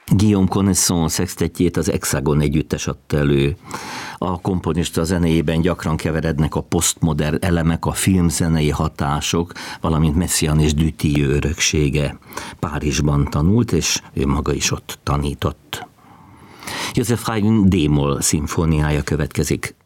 Guillaume Connaisson szextettjét az Hexagon együttes adta elő. A komponista zenéjében gyakran keverednek a posztmodern elemek, a filmzenei hatások, valamint Messiaen és Dutilleux öröksége. Párizsban tanult, és ő maga is ott tanított. Joseph Haydn D-moll szimfóniája következik.